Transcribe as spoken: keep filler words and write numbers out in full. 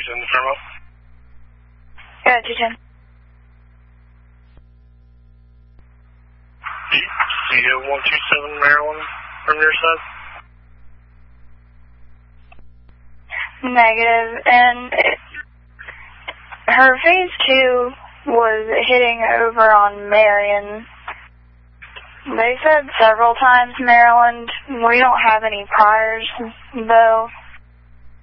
in the thermo. Yeah, two ten. Do you have one two seven Maryland from your side? Negative, and it, her phase two was hitting over on Marion. They said several times Maryland. We don't have any priors, though.